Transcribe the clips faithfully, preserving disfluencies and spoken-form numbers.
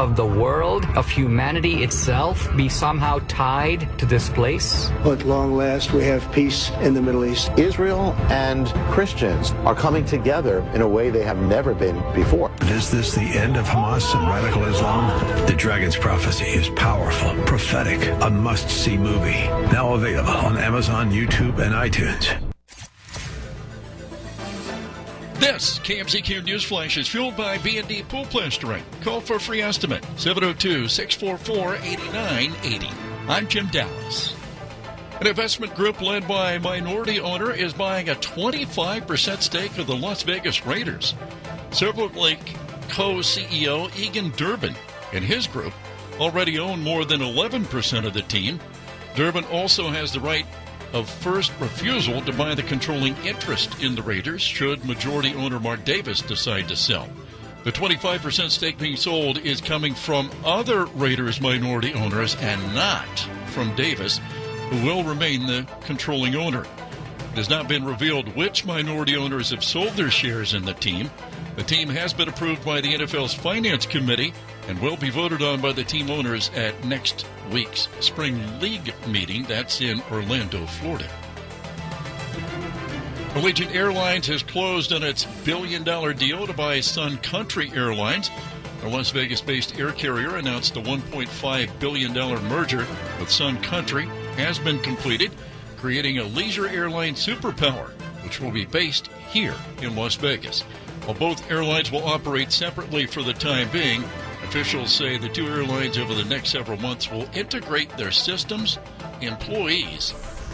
of the world, of humanity itself, be somehow tied to this place? At long last, we have peace in the Middle East. Israel and Christians are coming together in a way they have never been before. Is this the end of Hamas and radical Islam? The Dragon's Prophecy is powerful, prophetic, a must-see movie. Now available on Amazon, YouTube, and iTunes. This K M Z Q News Flash is fueled by B and D Pool Plastering. Call for a free estimate, seven oh two, six four four, eight nine eight oh. I'm Jim Dallas. An investment group led by a minority owner is buying a twenty-five percent stake of the Las Vegas Raiders. Silver Lake co-C E O Egan Durbin and his group already own more than eleven percent of the team. Durbin also has the right of first refusal to buy the controlling interest in the Raiders should majority owner Mark Davis decide to sell. The twenty-five percent stake being sold is coming from other Raiders minority owners and not from Davis, who will remain the controlling owner. It has not been revealed which minority owners have sold their shares in the team. The team has been approved by the N F L's Finance Committee and will be voted on by the team owners at next week's Spring League meeting. That's in Orlando, Florida. Allegiant Airlines has closed on its billion-dollar deal to buy Sun Country Airlines. The Las Vegas-based air carrier announced a one point five billion dollars merger with Sun Country has been completed, creating a leisure airline superpower, which will be based here in Las Vegas. While both airlines will operate separately for the time being, officials say the two airlines over the next several months will integrate their systems, employees,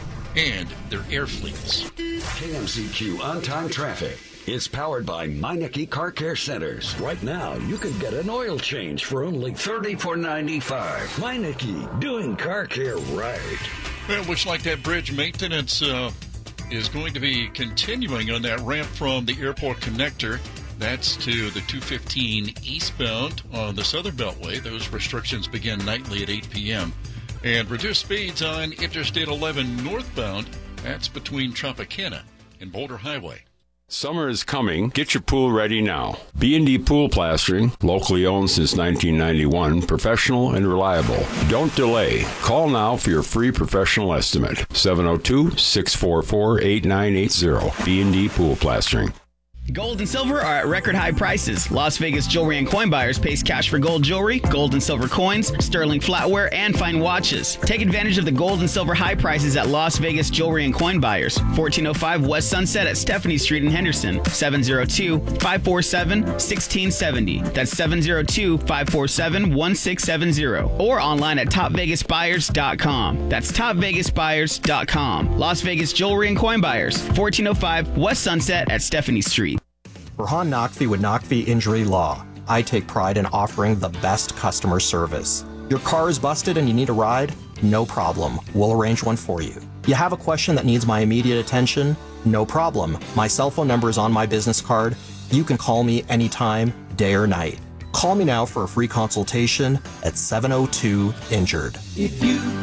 and their air fleets. K M Z Q On-Time Traffic is powered by Meineke Car Care Centers. Right now, you can get an oil change for only thirty-four ninety-five. Meineke, doing car care right. Well, it looks like that bridge maintenance uh, is going to be continuing on that ramp from the airport connector. That's to the two fifteen eastbound on the Southern Beltway. Those restrictions begin nightly at eight p.m. And reduced speeds on Interstate eleven northbound. That's between Tropicana and Boulder Highway. Summer is coming. Get your pool ready now. B and D Pool Plastering, locally owned since nineteen ninety-one, professional and reliable. Don't delay. Call now for your free professional estimate. seven oh two, six four four, eight nine eight oh. B and D Pool Plastering. Gold and silver are at record high prices. Las Vegas Jewelry and Coin Buyers pays cash for gold jewelry, gold and silver coins, sterling flatware, and fine watches. Take advantage of the gold and silver high prices at Las Vegas Jewelry and Coin Buyers. fourteen oh five West Sunset at Stephanie Street in Henderson. seven oh two, five four seven, one six seven oh. That's seven oh two, five four seven, one six seven oh. Or online at top vegas buyers dot com. That's top vegas buyers dot com. Las Vegas Jewelry and Coin Buyers. fourteen oh five West Sunset at Stephanie Street. Burhan Naqvi with Naqvi Injury Law. I take pride in offering the best customer service. Your car is busted and you need a ride? No problem. We'll arrange one for you. You have a question that needs my immediate attention? No problem. My cell phone number is on my business card. You can call me anytime, day or night. Call me now for a free consultation at seven oh two injured. If you